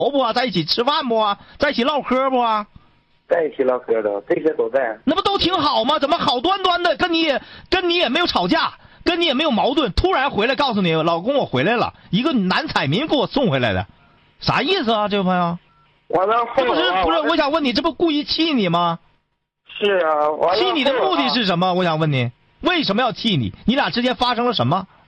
不啊？在一起吃饭不啊？在一起唠嗑不啊？ 在一起唠嗑的，这些都在。 那不都挺好吗？怎么好端端的跟你也没有吵架，跟你也没有矛盾，突然回来告诉你老公我回来了，一个男彩民给我送回来的，啥意思啊？这位朋友， 完了后不是，我想问你，这不故意气你吗？ 是啊，完了气你的目的是什么？我想问你，为什么要气你？你俩之间发生了什么？